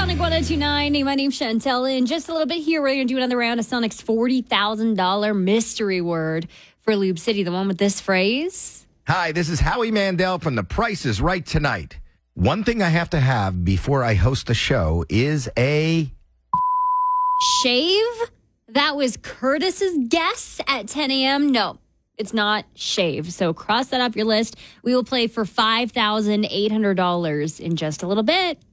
Sonic 102.9. My name's Chantel. In just a little bit here, we're going to do another round of Sonic's $40,000 mystery word for Lube City, the one with this phrase. Hi, this is Howie Mandel from The Price is Right tonight. One thing I have to have before I host a show is a... Shave? That was Curtis's guess at 10 a.m. No, it's not shave. So cross that off your list. We will play for $5,800 in just a little bit.